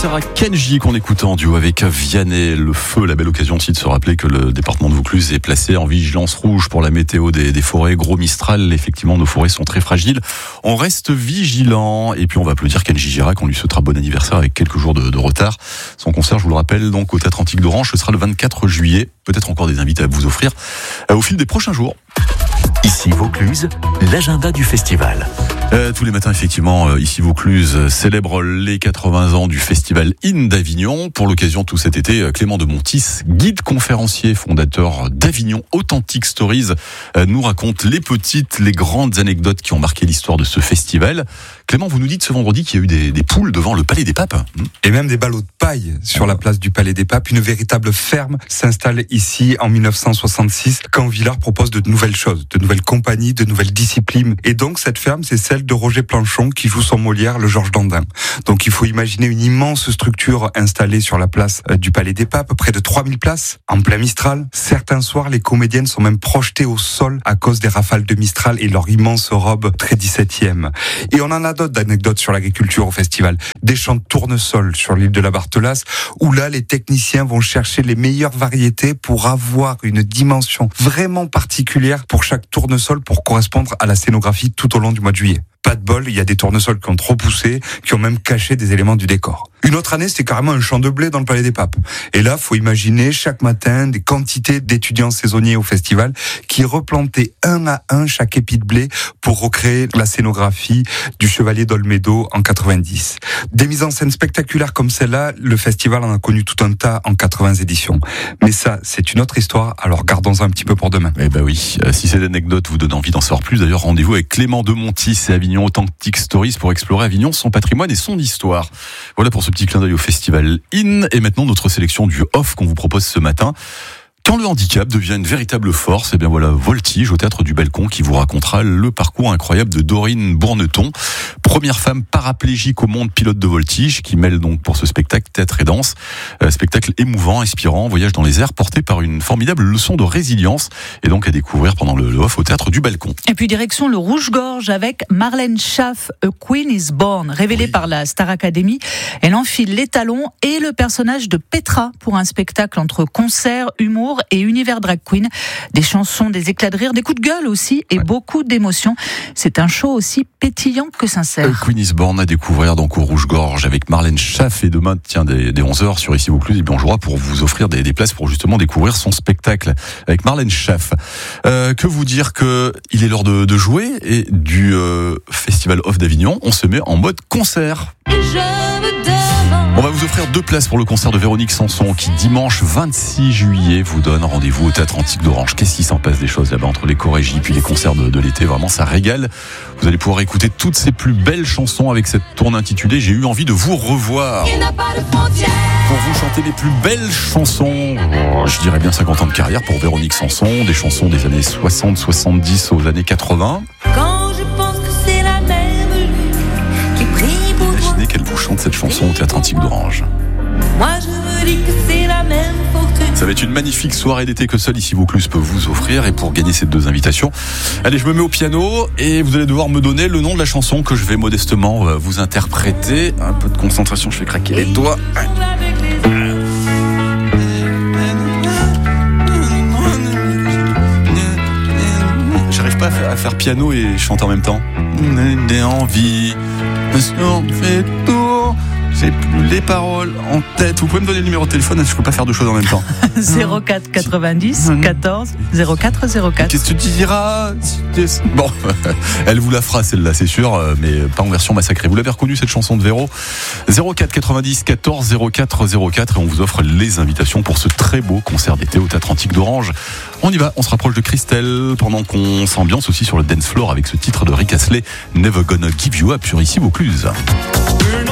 anniversaire à Kenji qu'on écoute en duo avec Vianney. Le feu, la belle occasion aussi de se rappeler que le département de Vaucluse est placé en vigilance rouge pour la météo des forêts. Gros Mistral, effectivement nos forêts sont très fragiles. On reste vigilant et puis on va applaudir Kenji Girac. On lui souhaitera bon anniversaire avec quelques jours de retard. Son concert, je vous le rappelle, donc au Théâtre Antique d'Orange, ce sera le 24 juillet. Peut-être encore des invités à vous offrir au fil des prochains jours. Ici Vaucluse, l'agenda du festival. Tous les matins, effectivement, ici Vaucluse célèbre les 80 ans du festival IN d'Avignon. Pour l'occasion, tout cet été, Clément de Montis, guide conférencier, fondateur d'Avignon Authentic Stories, nous raconte les petites, les grandes anecdotes qui ont marqué l'histoire de ce festival. Clément, vous nous dites ce vendredi qu'il y a eu des poules devant le Palais des Papes. Et même des ballots de paille sur la place du Palais des Papes. Une véritable ferme s'installe ici en 1966 quand Villars propose de nouvelles choses, de nouvelles compagnies, de nouvelles disciplines. Et donc cette ferme, c'est celle de Roger Planchon qui joue son Molière, le Georges Dandin. Donc il faut imaginer une immense structure installée sur la place du Palais des Papes, près de 3000 places, en plein Mistral. Certains soirs, les comédiennes sont même projetées au sol à cause des rafales de Mistral et leur immense robe très 17e. Et on en a d'autres d'anecdotes sur l'agriculture au festival. Des champs de tournesol sur l'île de la Barthelasse, où là, les techniciens vont chercher les meilleures variétés pour avoir une dimension vraiment particulière pour chaque tournesol pour correspondre à la scénographie tout au long du mois de juillet. Pas de bol, il y a des tournesols qui ont trop poussé, qui ont même caché des éléments du décor. Une autre année, c'était carrément un champ de blé dans le Palais des Papes. Et là, faut imaginer chaque matin des quantités d'étudiants saisonniers au festival qui replantaient un à un chaque épi de blé pour recréer la scénographie du Chevalier d'Olmedo en 90. Des mises en scène spectaculaires comme celle-là, le festival en a connu tout un tas en 80 éditions. Mais ça, c'est une autre histoire, alors gardons-en un petit peu pour demain. Eh ben oui, si cette anecdote vous donne envie d'en savoir plus, d'ailleurs, rendez-vous avec Clément de Montis et Avignon Authentic Stories pour explorer Avignon, son patrimoine et son histoire. Voilà pour ce petit clin d'œil au festival IN. Et maintenant, notre sélection du off qu'on vous propose ce matin. Quand le handicap devient une véritable force, eh bien voilà, Voltige au Théâtre du Balcon qui vous racontera le parcours incroyable de Dorine Bourneton, première femme paraplégique au monde, pilote de voltige, qui mêle donc pour ce spectacle théâtre et danse. Spectacle émouvant, inspirant, voyage dans les airs porté par une formidable leçon de résilience et donc à découvrir pendant le off au Théâtre du Balcon. Et puis direction le Rouge-Gorge avec Marlène Schaff, A Queen is Born, révélée par la Star Academy. Elle enfile les talons et le personnage de Petra pour un spectacle entre concert, humour et univers drag queen, des chansons, des éclats de rire, des coups de gueule aussi et beaucoup d'émotions. C'est un show aussi pétillant que sincère. Queen is Born à découvrir donc au Rouge-Gorge avec Marlène Schaff et demain, dès 11h sur Ici Vaucluse, et bien on jouera pour vous offrir des places pour justement découvrir son spectacle avec Marlène Schaff. Que vous dire que il est l'heure de jouer et du Festival Off d'Avignon, on se met en mode concert. On va vous offrir 2 places pour le concert de Véronique Sanson qui dimanche 26 juillet vous donne rendez-vous au Théâtre Antique d'Orange. Qu'est-ce qui s'en passe des choses là-bas entre les chorégies puis les concerts de l'été, vraiment ça régale. Vous allez pouvoir écouter toutes ces plus belles chansons avec cette tournée intitulée J'ai eu envie de vous revoir. Pour vous chanter les plus belles chansons, je dirais bien 50 ans de carrière pour Véronique Sanson, des chansons des années 60, 70 aux années 80. Quand je pense que c'est la même lune qui brille pour Imaginez qu'elle vous chante cette chanson au Théâtre Antique d'Orange. moi, je me dis que c'est la même fortune. Ça va être une magnifique soirée d'été que seul Ici Vaucluse peut vous offrir. Et pour gagner ces 2 invitations, allez, je me mets au piano et vous allez devoir me donner le nom de la chanson que je vais modestement vous interpréter. Un peu de concentration, je fais craquer les doigts. J'arrive pas à faire piano et chanter en même temps. Des envies, on fait tour. J'ai plus les paroles en tête. Vous pouvez me donner le numéro de téléphone, je peux pas faire 2 choses en même temps. 04 90 14 04 04. Qu'est-ce que tu diras? Bon, elle vous la fera celle-là, c'est sûr, mais pas en version massacrée. Vous l'avez reconnue cette chanson de Véro? 04 90 14 04 04 et on vous offre les invitations pour ce très beau concert d'été au Théâtre Antique d'Orange. On y va, on se rapproche de Christelle pendant qu'on s'ambiance aussi sur le dance floor avec ce titre de Rick Astley, Never Gonna Give You Up sur Ici Vaucluse.